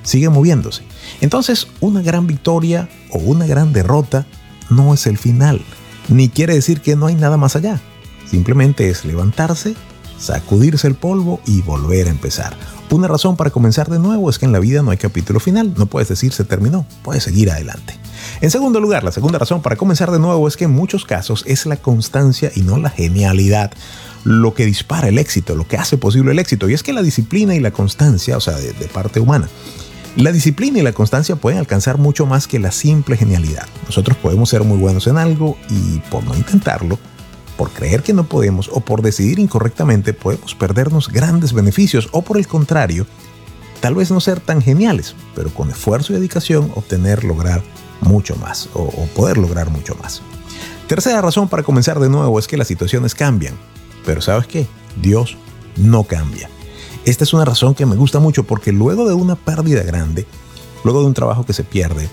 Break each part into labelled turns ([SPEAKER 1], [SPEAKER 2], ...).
[SPEAKER 1] sigue moviéndose. Entonces, una gran victoria o una gran derrota no es el final, ni quiere decir que no hay nada más allá. Simplemente es levantarse, sacudirse el polvo y volver a empezar. Una razón para comenzar de nuevo es que en la vida no hay capítulo final. No puedes decir se terminó, puedes seguir adelante. En segundo lugar, la segunda razón para comenzar de nuevo es que en muchos casos es la constancia y no la genialidad lo que dispara el éxito, lo que hace posible el éxito. Y es que la disciplina y la constancia, o sea, de parte humana, la disciplina y la constancia pueden alcanzar mucho más que la simple genialidad. Nosotros podemos ser muy buenos en algo y por no intentarlo, por creer que no podemos o por decidir incorrectamente, podemos perdernos grandes beneficios o por el contrario, tal vez no ser tan geniales, pero con esfuerzo y dedicación lograr mucho más o poder lograr mucho más. Tercera razón para comenzar de nuevo es que las situaciones cambian, pero ¿sabes qué? Dios no cambia. Esta es una razón que me gusta mucho porque luego de una pérdida grande, luego de un trabajo que se pierde,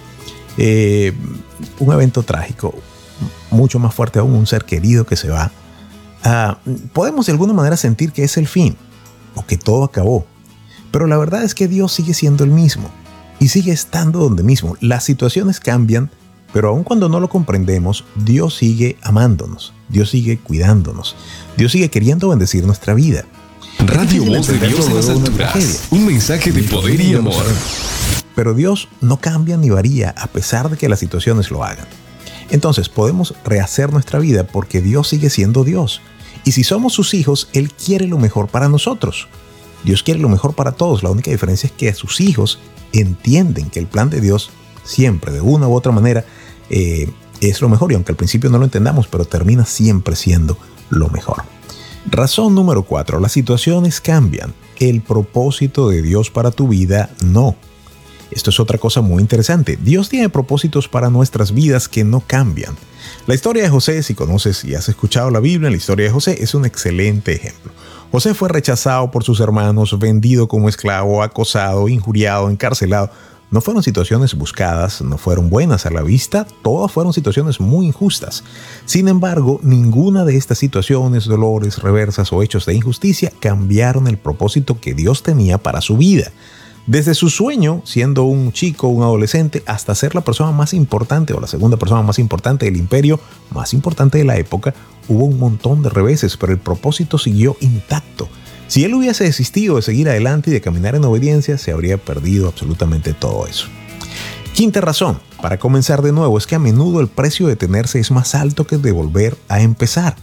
[SPEAKER 1] un evento trágico, mucho más fuerte aún, un ser querido que se va, podemos de alguna manera sentir que es el fin o que todo acabó. Pero la verdad es que Dios sigue siendo el mismo y sigue estando donde mismo. Las situaciones cambian, pero aun cuando no lo comprendemos, Dios sigue amándonos, Dios sigue cuidándonos, Dios sigue queriendo bendecir nuestra vida.
[SPEAKER 2] Radio Voz de Dios en las alturas, un mensaje de poder y amor.
[SPEAKER 1] Pero Dios no cambia ni varía a pesar de que las situaciones lo hagan. Entonces podemos rehacer nuestra vida porque Dios sigue siendo Dios. Y si somos sus hijos, Él quiere lo mejor para nosotros. Dios quiere lo mejor para todos. La única diferencia es que sus hijos entienden que el plan de Dios siempre, de una u otra manera, es lo mejor. Y aunque al principio no lo entendamos, pero termina siempre siendo lo mejor. Razón número 4. Las situaciones cambian. El propósito de Dios para tu vida no. Esto es otra cosa muy interesante. Dios tiene propósitos para nuestras vidas que no cambian. La historia de José, si conoces y has escuchado la Biblia, la historia de José es un excelente ejemplo. José fue rechazado por sus hermanos, vendido como esclavo, acosado, injuriado, encarcelado. No fueron situaciones buscadas, no fueron buenas a la vista, todas fueron situaciones muy injustas. Sin embargo, ninguna de estas situaciones, dolores, reversas o hechos de injusticia cambiaron el propósito que Dios tenía para su vida. Desde su sueño, siendo un chico, un adolescente, hasta ser la persona más importante o la segunda persona más importante del imperio, más importante de la época, hubo un montón de reveses, pero el propósito siguió intacto. Si él hubiese desistido de seguir adelante y de caminar en obediencia, se habría perdido absolutamente todo eso. Quinta razón para comenzar de nuevo es que a menudo el precio de detenerse es más alto que de volver a empezar.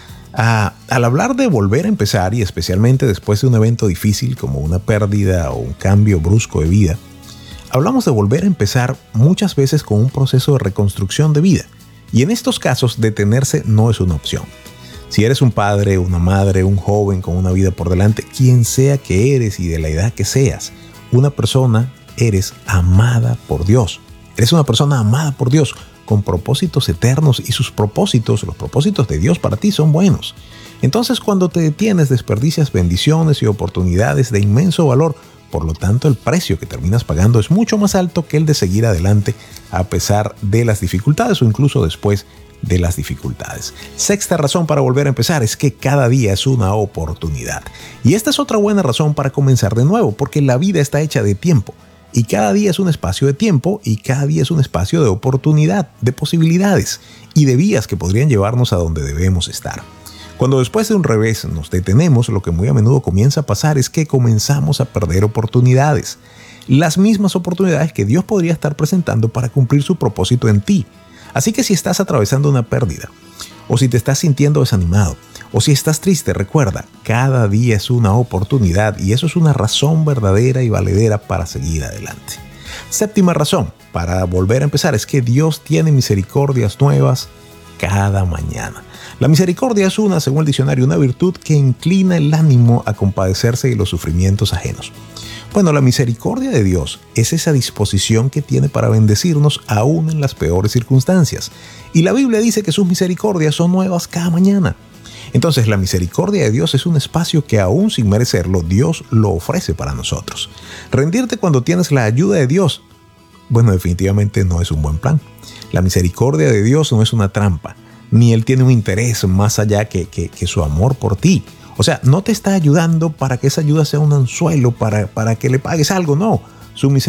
[SPEAKER 1] Al hablar de volver a empezar, y especialmente después de un evento difícil como una pérdida o un cambio brusco de vida, hablamos de volver a empezar muchas veces con un proceso de reconstrucción de vida. Y en estos casos, detenerse no es una opción. Si eres un padre, una madre, un joven con una vida por delante, quien sea que eres y de la edad que seas, una persona eres amada por Dios. Eres una persona amada por Dios, con propósitos eternos y sus propósitos, los propósitos de Dios para ti son buenos. Entonces cuando te detienes desperdicias bendiciones y oportunidades de inmenso valor, por lo tanto el precio que terminas pagando es mucho más alto que el de seguir adelante a pesar de las dificultades o incluso después de las dificultades. Sexta razón para volver a empezar es que cada día es una oportunidad. Y esta es otra buena razón para comenzar de nuevo, porque la vida está hecha de tiempo. Y cada día es un espacio de tiempo y cada día es un espacio de oportunidad, de posibilidades y de vías que podrían llevarnos a donde debemos estar. Cuando después de un revés nos detenemos, lo que muy a menudo comienza a pasar es que comenzamos a perder oportunidades. Las mismas oportunidades que Dios podría estar presentando para cumplir su propósito en ti. Así que si estás atravesando una pérdida, o si te estás sintiendo desanimado, o si estás triste, recuerda, cada día es una oportunidad y eso es una razón verdadera y valedera para seguir adelante. Séptima razón para volver a empezar es que Dios tiene misericordias nuevas cada mañana. La misericordia es según el diccionario, una virtud que inclina el ánimo a compadecerse de los sufrimientos ajenos. Bueno, la misericordia de Dios es esa disposición que tiene para bendecirnos aún en las peores circunstancias. Y la Biblia dice que sus misericordias son nuevas cada mañana. Entonces, la misericordia de Dios es un espacio que aún sin merecerlo, Dios lo ofrece para nosotros. Rendirte cuando tienes la ayuda de Dios, bueno, definitivamente no es un buen plan. La misericordia de Dios no es una trampa, ni Él tiene un interés más allá que su amor por ti. O sea, no te está ayudando para que esa ayuda sea un anzuelo para que le pagues algo, no. Su misericordia